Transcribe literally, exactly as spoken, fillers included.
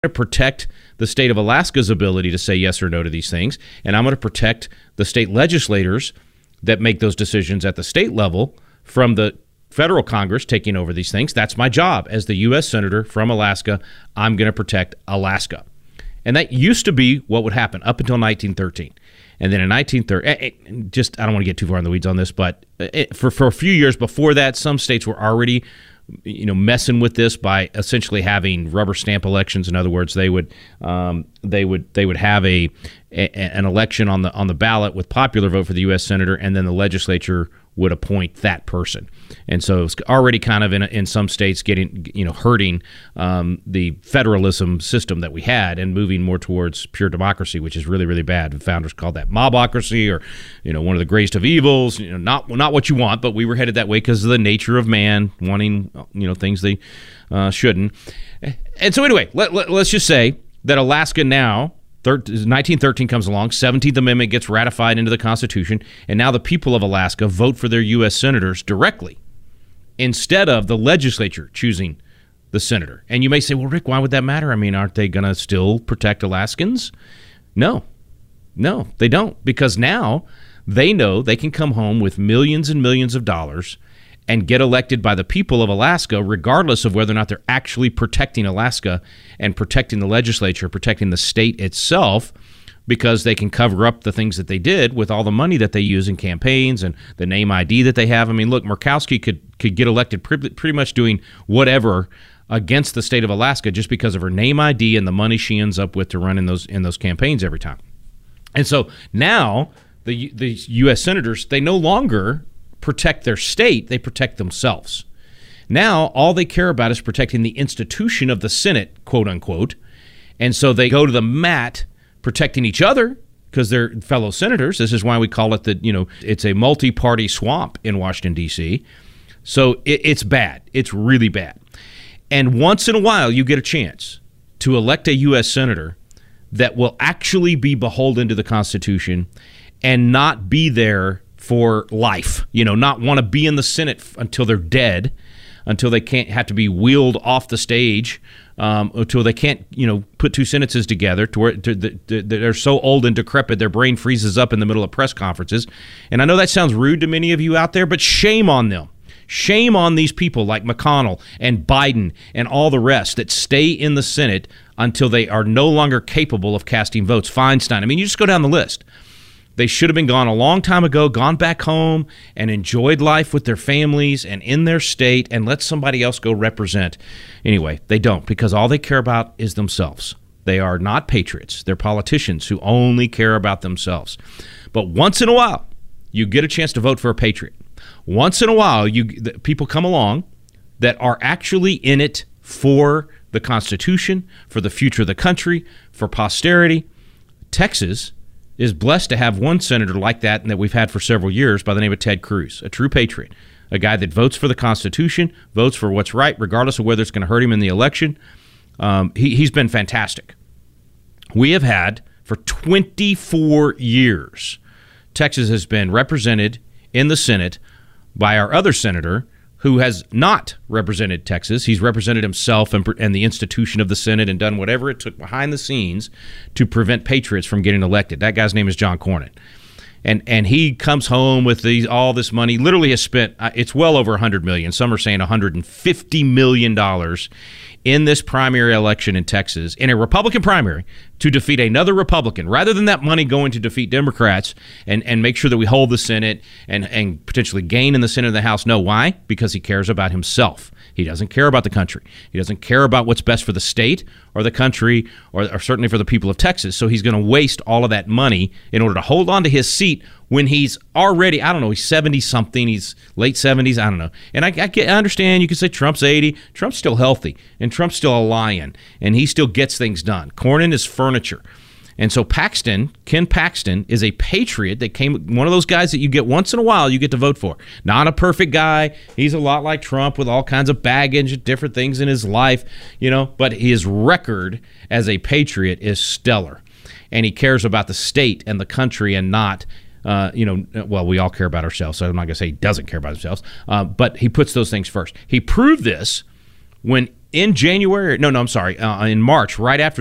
to protect the state of Alaska's ability to say yes or no to these things, and I'm going to protect the state legislators that make those decisions at the state level from the federal Congress taking over these things. That's my job as the U S senator from Alaska. I'm going to protect Alaska. And that used to be what would happen up until nineteen thirteen. And then in nineteen thirty, just I don't want to get too far in the weeds on this, but it, for, for a few years before that, some states were already you know, messing with this by essentially having rubber stamp elections. In other words, they would um, they would they would have a, a an election on the on the ballot with popular vote for the U S senator, and then the legislature would appoint that person. And so it's already kind of in in some states getting you know hurting um, the federalism system that we had and moving more towards pure democracy, which is really really bad. The founders called that mobocracy, or you know one of the greatest of evils. You know, not not what you want, but we were headed that way because of the nature of man wanting you know things they uh, shouldn't. And so anyway, let, let, let's just say that Alaska now. nineteen thirteen comes along, seventeenth Amendment gets ratified into the Constitution, and now the people of Alaska vote for their U S senators directly instead of the legislature choosing the senator. And you may say, well, Rick, why would that matter? I mean, aren't they going to still protect Alaskans? No. No, they don't, because now they know they can come home with millions and millions of dollars and get elected by the people of Alaska, regardless of whether or not they're actually protecting Alaska and protecting the legislature, protecting the state itself, because they can cover up the things that they did with all the money that they use in campaigns and the name I D that they have. I mean, look, Murkowski could, could get elected pretty, pretty much doing whatever against the state of Alaska just because of her name I D and the money she ends up with to run in those in those campaigns every time. And so now the the U S senators, they no longer protect their state, they protect themselves. Now, all they care about is protecting the institution of the Senate, quote unquote. And so they go to the mat protecting each other because they're fellow senators. This is why we call it the, you know, it's a multi-party swamp in Washington, D C. So it, it's bad. It's really bad. And once in a while, you get a chance to elect a U S senator that will actually be beholden to the Constitution and not be there for life, you know, not want to be in the Senate f- until they're dead, until they can't have to be wheeled off the stage, um, until they can't, you know, put two sentences together to where to, to, to, they're so old and decrepit, their brain freezes up in the middle of press conferences. And I know that sounds rude to many of you out there, but shame on them. Shame on these people like McConnell and Biden and all the rest that stay in the Senate until they are no longer capable of casting votes. Feinstein. I mean, you just go down the list. They should have been gone a long time ago, gone back home and enjoyed life with their families and in their state and let somebody else go represent. Anyway, they don't, because all they care about is themselves. They are not patriots. They're politicians who only care about themselves. But once in a while, you get a chance to vote for a patriot. Once in a while, you people come along that are actually in it for the Constitution, for the future of the country, for posterity. Texas is blessed to have one senator like that and that we've had for several years by the name of Ted Cruz, a true patriot, a guy that votes for the Constitution, votes for what's right, regardless of whether it's going to hurt him in the election. Um, he, he's been fantastic. We have had, for twenty-four years, Texas has been represented in the Senate by our other senator who has not represented Texas. He's represented himself and, and the institution of the Senate and done whatever it took behind the scenes to prevent patriots from getting elected. That guy's name is John Cornyn. And and he comes home with these all this money, literally has spent, uh, it's well over one hundred million dollars. Some are saying one hundred fifty million dollars in this primary election in Texas, in a Republican primary, to defeat another Republican, rather than that money going to defeat Democrats and, and make sure that we hold the Senate and, and potentially gain in the Senate and the House. No, why? Because he cares about himself. He doesn't care about the country. He doesn't care about what's best for the state or the country or, or certainly for the people of Texas. So he's going to waste all of that money in order to hold on to his seat when he's already, I don't know, he's seventy-something, he's late seventies, I don't know. And I, I, get, I understand you can say Trump's eighty. Trump's still healthy, and Trump's still a lion, and he still gets things done. Cornyn is furniture. And so Paxton, Ken Paxton, is a patriot that came, one of those guys that you get once in a while you get to vote for. Not a perfect guy. He's a lot like Trump with all kinds of baggage and different things in his life, you know, but his record as a patriot is stellar. And he cares about the state and the country and not, uh, you know, well, we all care about ourselves, so I'm not going to say he doesn't care about himself, uh, but he puts those things first. He proved this when in January. No, no, I'm sorry. Uh, in March, right after